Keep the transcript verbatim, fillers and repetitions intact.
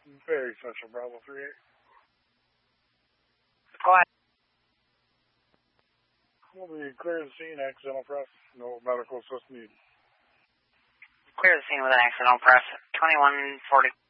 Very Central Bravo three eight. Go ahead. We'll be clear the scene, accidental press. No medical assist needed. Clear the scene with an accidental press. twenty-one forty.